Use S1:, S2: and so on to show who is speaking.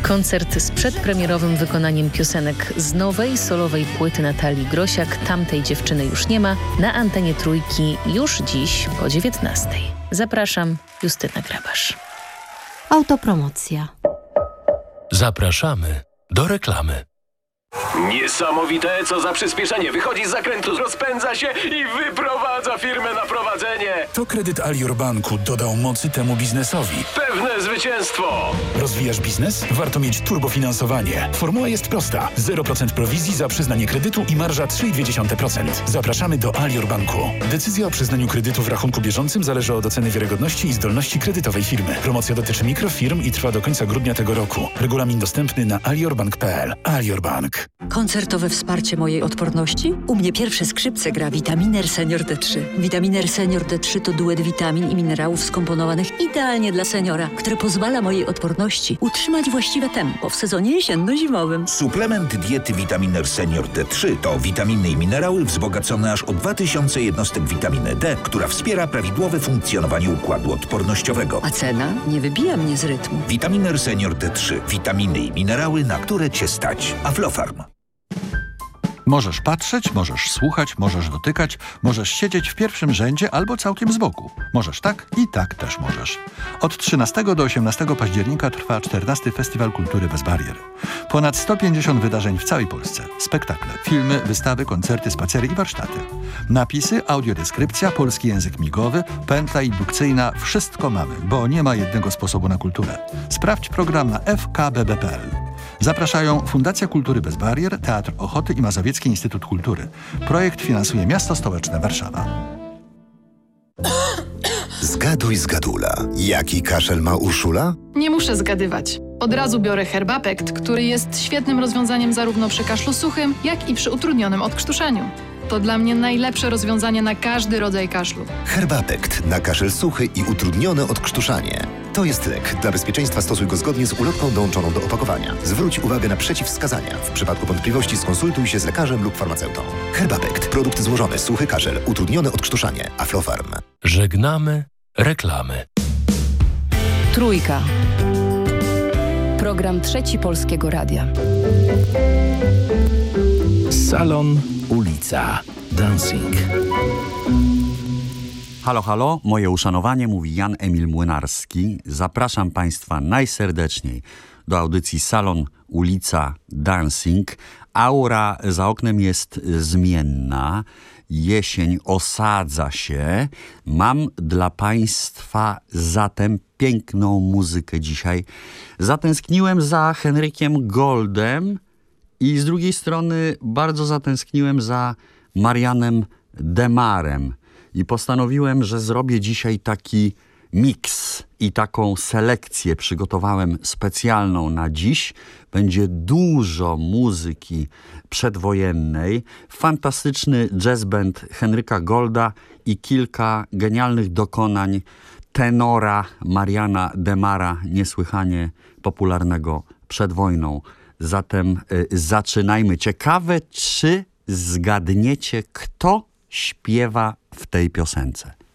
S1: Koncert z przedpremierowym wykonaniem piosenek z nowej, solowej płyty Natalii Grosiak Tamtej dziewczyny już nie ma na antenie Trójki już dziś po 19:00. Zapraszam, Justyna Grabasz.
S2: Autopromocja.
S3: Zapraszamy do reklamy.
S4: Niesamowite, co za przyspieszenie. Wychodzi z zakrętu, rozpędza się i wyprowadza firmę na prowadzenie.
S5: To kredyt Alior Banku dodał mocy temu biznesowi.
S4: Pewne zwycięstwo.
S5: Rozwijasz biznes? Warto mieć turbofinansowanie. Formuła jest prosta. 0% prowizji za przyznanie kredytu i marża 3,2%. Zapraszamy do Alior Banku. Decyzja o przyznaniu kredytu w rachunku bieżącym zależy od oceny wiarygodności i zdolności kredytowej firmy. Promocja dotyczy mikrofirm i trwa do końca grudnia tego roku. Regulamin dostępny na aliorbank.pl. Alior Bank.
S6: Koncertowe wsparcie mojej odporności? U mnie pierwsze skrzypce gra Vitaminer Senior D3. Vitaminer Senior D3 to duet witamin i minerałów skomponowanych idealnie dla seniora, który pozwala mojej odporności utrzymać właściwe tempo w sezonie jesienno-zimowym.
S7: Suplement diety Vitaminer Senior D3 to witaminy i minerały wzbogacone aż o 2000 jednostek witaminy D, która wspiera prawidłowe funkcjonowanie układu odpornościowego.
S6: A cena nie wybija mnie z rytmu.
S7: Vitaminer Senior D3. Witaminy i minerały, na które Cię stać. Aflofarm.
S8: Możesz patrzeć, możesz słuchać, możesz dotykać, możesz siedzieć w pierwszym rzędzie albo całkiem z boku. Możesz tak i tak też możesz. Od 13 do 18 października trwa 14. Festiwal Kultury Bez Barier. Ponad 150 wydarzeń w całej Polsce. Spektakle, filmy, wystawy, koncerty, spacery i warsztaty. Napisy, audiodeskrypcja, polski język migowy, pętla indukcyjna. Wszystko mamy, bo nie ma jednego sposobu na kulturę. Sprawdź program na fkbb.pl. Zapraszają Fundacja Kultury Bez Barier, Teatr Ochoty i Mazowiecki Instytut Kultury. Projekt finansuje Miasto Stołeczne Warszawa.
S9: Zgaduj, zgadula. Jaki kaszel ma Urszula?
S10: Nie muszę zgadywać. Od razu biorę Herbapekt, który jest świetnym rozwiązaniem zarówno przy kaszlu suchym, jak i przy utrudnionym odkrztuszaniu. To dla mnie najlepsze rozwiązanie na każdy rodzaj kaszlu.
S9: Herbapekt na kaszel suchy i utrudnione odkrztuszanie. To jest lek. Dla bezpieczeństwa stosuj go zgodnie z ulotką dołączoną do opakowania. Zwróć uwagę na przeciwwskazania. W przypadku wątpliwości skonsultuj się z lekarzem lub farmaceutą. Herbapekt. Produkt złożony. Suchy kaszel. Utrudnione odkrztuszanie. Aflofarm.
S3: Żegnamy reklamy.
S11: Trójka. Program Trzeci Polskiego Radia.
S3: Salon, ulica, dancing.
S12: Halo, halo, moje uszanowanie, mówi Jan Emil Młynarski. Zapraszam Państwa najserdeczniej do audycji Salon, ulica, dancing. Aura za oknem jest zmienna. Jesień osadza się. Mam dla Państwa zatem piękną muzykę dzisiaj. Zatęskniłem za Henrykiem Goldem i z drugiej strony bardzo zatęskniłem za Marianem Demarem. I postanowiłem, że zrobię dzisiaj taki miks i taką selekcję przygotowałem specjalną na dziś. Będzie dużo muzyki przedwojennej, fantastyczny jazz band Henryka Golda i kilka genialnych dokonań tenora Mariana Demara, niesłychanie popularnego przed wojną. Zatem zaczynajmy. Ciekawe, czy zgadniecie, kto śpiewa w tej piosence.